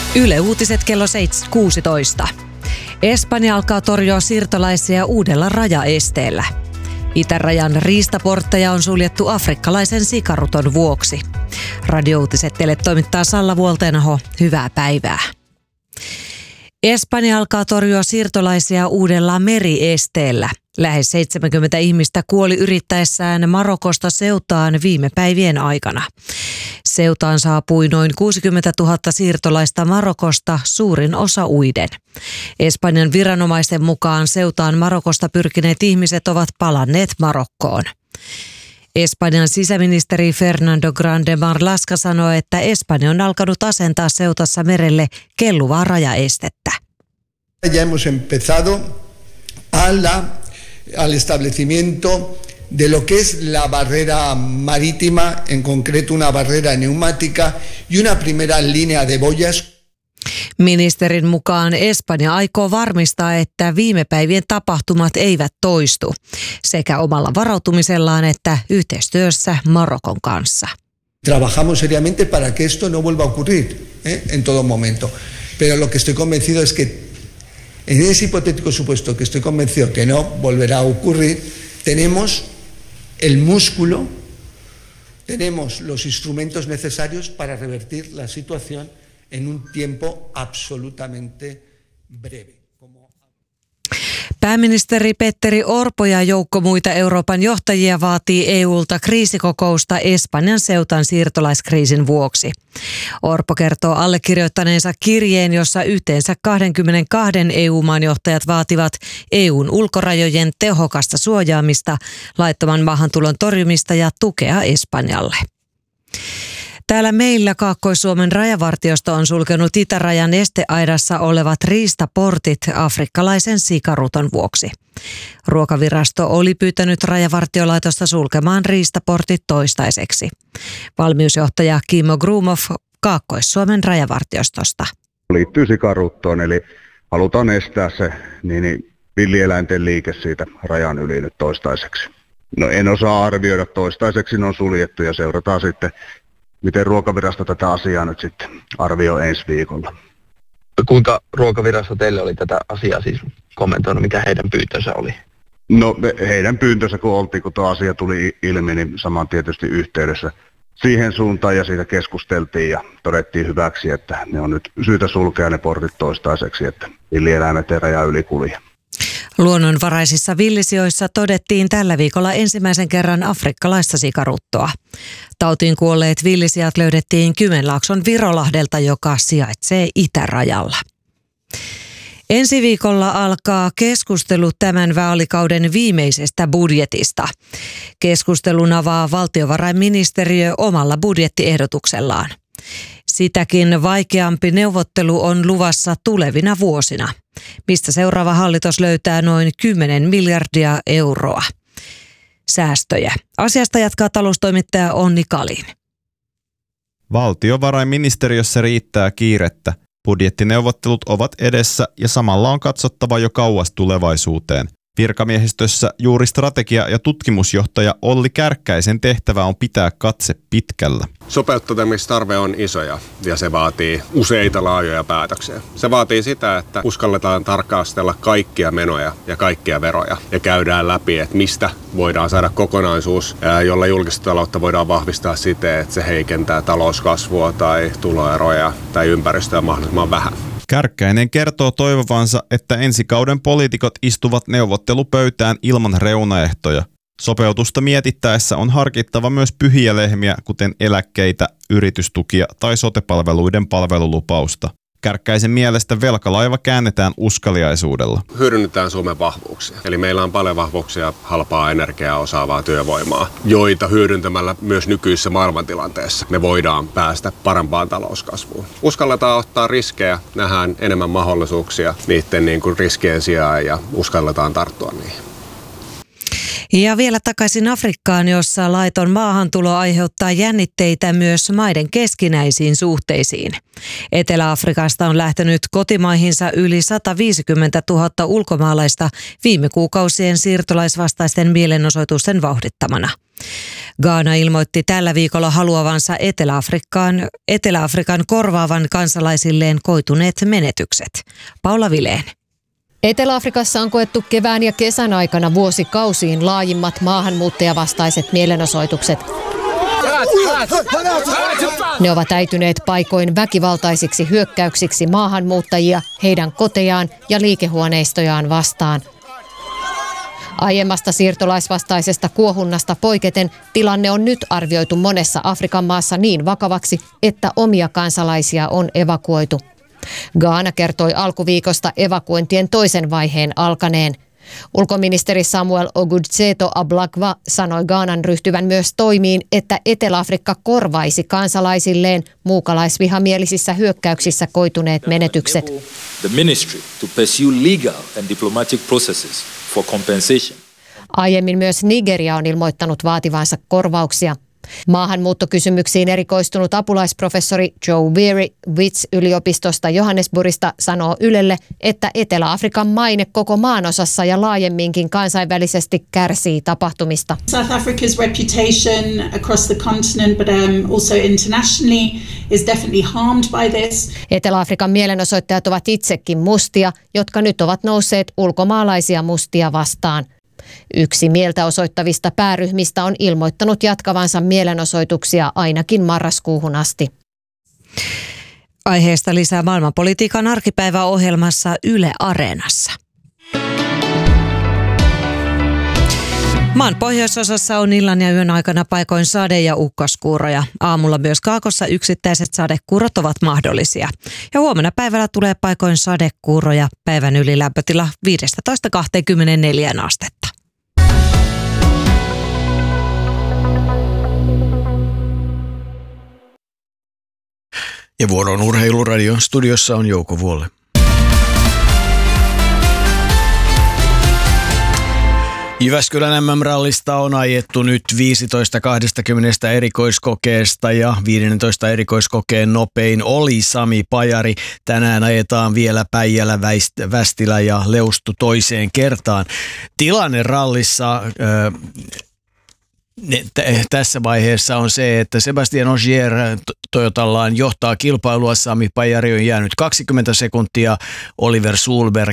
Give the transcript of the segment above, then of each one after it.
Yle Uutiset kello 16. Espanja alkaa torjua siirtolaisia uudella rajaesteellä. Itärajan riistaportteja on suljettu afrikkalaisen sikaruton vuoksi. Radio-uutiset teille toimittaa Salla Vuoltenaho. Hyvää päivää. Espanja alkaa torjua siirtolaisia uudella meriesteellä. Lähes 70 ihmistä kuoli yrittäessään Marokosta Ceutaan viime päivien aikana. Ceutaan saapui noin 60 000 siirtolaista Marokosta, suurin osa uiden. Espanjan viranomaisten mukaan Ceutaan Marokosta pyrkineet ihmiset ovat palanneet Marokkoon. Espanjan sisäministeri Fernando Grande Marlaska sanoi, että Espanja on alkanut asentaa Ceutassa merelle kelluvaa rajaestettä. Ya hemos empezado al establecimiento de lo que es la barrera marítima, en concreto una barrera neumática y una primera línea de boyas. Ministerin mukaan Espanja aikoo varmistaa, että viime päivien tapahtumat eivät toistu, sekä omalla varautumisellaan että yhteistyössä Marokon kanssa. Trabajamos seriamente para que esto no vuelva a ocurrir en todo momento, pero lo que estoy convencido es que en ese hipotético supuesto que estoy convencido que no volverá a ocurrir, tenemos el músculo, tenemos los instrumentos necesarios para revertir la situación en un tiempo absolutamente breve. Pääministeri Petteri Orpo ja joukko muita Euroopan johtajia vaatii EUlta kriisikokousta Espanjan Ceutan siirtolaiskriisin vuoksi. Orpo kertoo allekirjoittaneensa kirjeen, jossa yhteensä 22 EU-maan johtajat vaativat EUn ulkorajojen tehokasta suojaamista, laittoman maahantulon torjumista ja tukea Espanjalle. Täällä meillä Kaakkois-Suomen rajavartiosto on sulkenut itärajan esteaidassa olevat riistaportit afrikkalaisen sikaruton vuoksi. Ruokavirasto oli pyytänyt rajavartiolaitosta sulkemaan riistaportit toistaiseksi. Valmiusjohtaja Kimmo Grumov Kaakkois-Suomen rajavartiostosta. Liittyy sikaruttoon, eli halutaan estää se villieläinten liike siitä rajan yli nyt toistaiseksi. No en osaa arvioida, toistaiseksi ne on suljettu ja seurataan sitten, miten Ruokavirasto tätä asiaa nyt sitten arvioi ensi viikolla. Kuinka Ruokavirasto teille oli tätä asiaa siis kommentoinut, mikä heidän pyyntönsä oli? No heidän pyyntönsä kun tuo asia tuli ilmi, niin saman tietysti yhteydessä siihen suuntaan ja siitä keskusteltiin ja todettiin hyväksi, että ne on nyt syytä sulkea ne portit toistaiseksi, että villieläimet ei raja yli kulje. Luonnonvaraisissa villisijoissa todettiin tällä viikolla ensimmäisen kerran afrikkalaista sikaruttoa. Tautiin kuolleet villisijat löydettiin Kymenlaakson Virolahdelta, joka sijaitsee itärajalla. Ensi viikolla alkaa keskustelu tämän vaalikauden viimeisestä budjetista. Keskustelun avaa valtiovarainministeriö omalla budjettiehdotuksellaan. Sitäkin vaikeampi neuvottelu on luvassa tulevina vuosina, mistä seuraava hallitus löytää noin 10 miljardia euroa säästöjä. Asiasta jatkaa taloustoimittaja Onni Kalin. Valtiovarainministeriössä riittää kiirettä. Budjettineuvottelut ovat edessä ja samalla on katsottava jo kauas tulevaisuuteen. Virkamiehistössä juuri strategia- ja tutkimusjohtaja Olli Kärkkäisen tehtävä on pitää katse pitkällä. Sopeuttamistarve on iso ja se vaatii useita laajoja päätöksiä. Se vaatii sitä, että uskalletaan tarkastella kaikkia menoja ja kaikkia veroja ja käydään läpi, että mistä voidaan saada kokonaisuus, jolla julkista taloutta voidaan vahvistaa siten, että se heikentää talouskasvua tai tuloeroja tai ympäristöä mahdollisimman vähän. Kärkkäinen kertoo toivovansa, että ensi kauden poliitikot istuvat neuvottelupöytään ilman reunaehtoja. Sopeutusta mietittäessä on harkittava myös pyhiä lehmiä, kuten eläkkeitä, yritystukia tai sote-palveluiden palvelulupausta. Kärkkäisen mielestä velkalaiva käännetään uskaliaisuudella. Hyödynnetään Suomen vahvuuksia. Eli meillä on paljon vahvuuksia, halpaa energiaa, osaavaa työvoimaa, joita hyödyntämällä myös nykyisessä maailmantilanteessa me voidaan päästä parempaan talouskasvuun. Uskalletaan ottaa riskejä, nähdään enemmän mahdollisuuksia niiden riskien sijaan ja uskalletaan tarttua niihin. Ja vielä takaisin Afrikkaan, jossa laiton maahantulo aiheuttaa jännitteitä myös maiden keskinäisiin suhteisiin. Etelä-Afrikasta on lähtenyt kotimaihinsa yli 150 000 ulkomaalaista viime kuukausien siirtolaisvastaisten mielenosoitusten vauhdittamana. Ghana ilmoitti tällä viikolla haluavansa Etelä-Afrikan korvaavan kansalaisilleen koituneet menetykset. Paula Vileen. Etelä-Afrikassa on koettu kevään ja kesän aikana vuosikausiin laajimmat maahanmuuttajavastaiset mielenosoitukset. Ne ovat äityneet paikoin väkivaltaisiksi hyökkäyksiksi maahanmuuttajia, heidän kotejaan ja liikehuoneistojaan vastaan. Aiemmasta siirtolaisvastaisesta kuohunnasta poiketen tilanne on nyt arvioitu monessa Afrikan maassa niin vakavaksi, että omia kansalaisia on evakuoitu. Ghana kertoi alkuviikosta evakuointien toisen vaiheen alkaneen. Ulkoministeri Samuel Ogudzeto Ablakwa sanoi Ghanan ryhtyvän myös toimiin, että Etelä-Afrikka korvaisi kansalaisilleen muukalaisvihamielisissä hyökkäyksissä koituneet menetykset. The ministry to pursue legal and diplomatic processes for compensation. Aiemmin myös Nigeria on ilmoittanut vaativansa korvauksia. Maahanmuuttokysymyksiin erikoistunut apulaisprofessori Joe Weary Wits-yliopistosta Johannesburgista sanoo Ylelle, että Etelä-Afrikan maine koko maanosassa ja laajemminkin kansainvälisesti kärsii tapahtumista. South Africa's reputation across the continent but also internationally is definitely harmed by this. Etelä-Afrikan mielenosoittajat ovat itsekin mustia, jotka nyt ovat nousseet ulkomaalaisia mustia vastaan. Yksi mieltä osoittavista pääryhmistä on ilmoittanut jatkavansa mielenosoituksia ainakin marraskuuhun asti. Aiheesta lisää maailmanpolitiikan arkipäiväohjelmassa Yle Areenassa. Maan pohjoisosassa on illan ja yön aikana paikoin sade- ja ukkoskuuroja. Aamulla myös kaakossa yksittäiset sadekuurot ovat mahdollisia. Ja huomenna päivällä tulee paikoin sadekuuroja. Päivän ylilämpötila 15-24 astetta. Ja vuoron Urheiluradion studiossa on Jouko Vuolle. Jyväskylän MM-rallista on ajettu nyt 15-20 erikoiskokeesta ja 15 erikoiskokeen nopein oli Sami Pajari. Tänään ajetaan vielä Päijälä, Västilä ja Leustu toiseen kertaan. Tilanne rallissa tässä vaiheessa on se, että Sébastien Ogier Toyotallaan johtaa kilpailua. Sami Pajari on jäänyt 20 sekuntia, Oliver Sulberg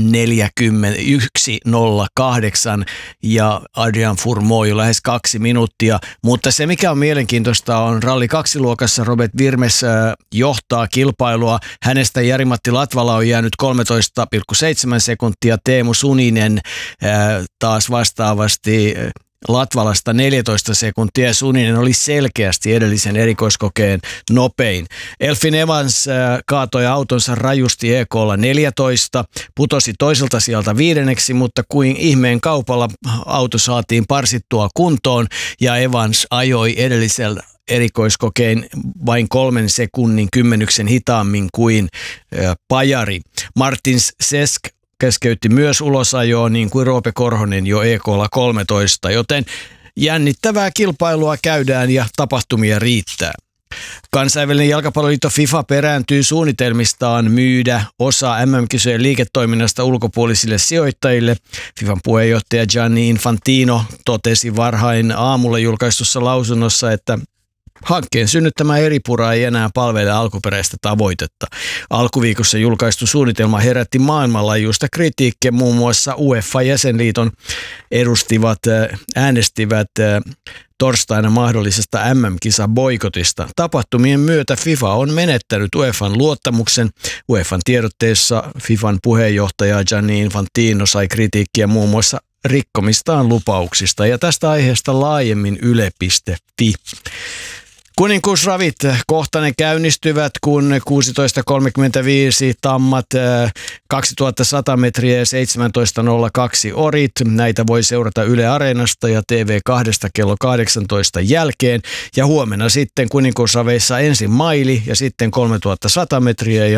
41.08 ja Adrian Fourmaux jo lähes 2 minuuttia. Mutta se mikä on mielenkiintoista on Ralli 2-luokassa Robert Virmes johtaa kilpailua. Hänestä Jari-Matti Latvala on jäänyt 13.7 sekuntia, Teemu Suninen taas vastaavasti Latvalasta 14 sekuntia ja Suninen oli selkeästi edellisen erikoiskokeen nopein. Elfyn Evans kaatoi autonsa rajusti EK:lla 14, putosi toiselta sieltä 5, mutta kuin ihmeen kaupalla auto saatiin parsittua kuntoon ja Evans ajoi edellisellä erikoiskokeen vain 3 sekunnin kymmenyksen hitaammin kuin Pajari. Martins Sesk keskeytti myös ulosajoa niin kuin Roope Korhonen jo EK:lla 13, joten jännittävää kilpailua käydään ja tapahtumia riittää. Kansainvälinen jalkapalloliitto FIFA perääntyy suunnitelmistaan myydä osa MM-kisojen liiketoiminnasta ulkopuolisille sijoittajille. FIFAn puheenjohtaja Gianni Infantino totesi varhain aamulla julkaistussa lausunnossa, että hankkeen synnyttämä eripura ei enää palvele alkuperäistä tavoitetta. Alkuviikossa julkaistu suunnitelma herätti maailmanlaajuista kritiikkiä. Muun muassa UEFA-jäsenliiton äänestivät torstaina mahdollisesta MM-kisa-boikotista. Tapahtumien myötä FIFA on menettänyt UEFan luottamuksen. UEFan tiedotteessa FIFAn puheenjohtaja Gianni Infantino sai kritiikkiä muun muassa rikkomistaan lupauksista. Ja tästä aiheesta laajemmin yle.fi. Kuninkuusravit kohta ne käynnistyvät, kun 16.35 tammat 2100 metriä ja 17.02 orit. Näitä voi seurata Yle Areenasta ja TV2 kello 18 jälkeen. Ja huomenna sitten Kuninkuusraveissa ensin maili ja sitten 3100 metriä ja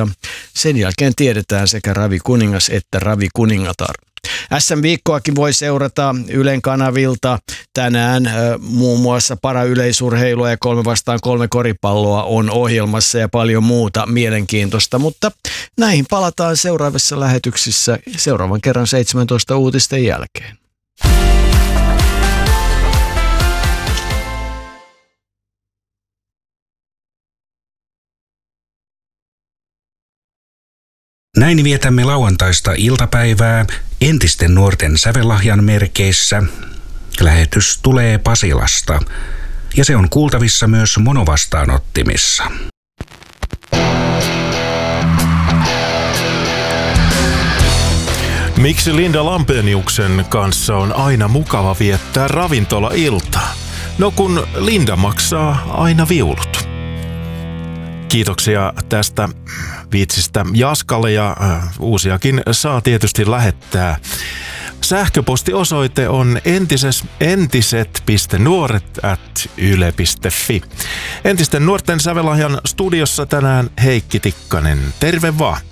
sen jälkeen tiedetään sekä ravikuningas että ravikuningatar. SM-viikkoakin voi seurata Ylen kanavilta. Tänään muun muassa parayleisurheilua ja 3-vastaan-3 koripalloa on ohjelmassa ja paljon muuta mielenkiintoista, mutta näihin palataan seuraavissa lähetyksissä seuraavan kerran 17 uutisten jälkeen. Näin vietämme lauantaista iltapäivää entisten nuorten sävellahjan merkeissä. Lähetys tulee Pasilasta ja se on kuultavissa myös monovastaanottimissa. Miksi Linda Lampeniuksen kanssa on aina mukava viettää ravintola-iltaa? No kun Linda maksaa aina viulut. Kiitoksia tästä viitsistä Jaskalle ja uusiakin saa tietysti lähettää. Sähköpostiosoite on entiset.nuoret@yle.fi. Entisten nuorten sävellahjan studiossa tänään Heikki Tikkanen. Terve vaan!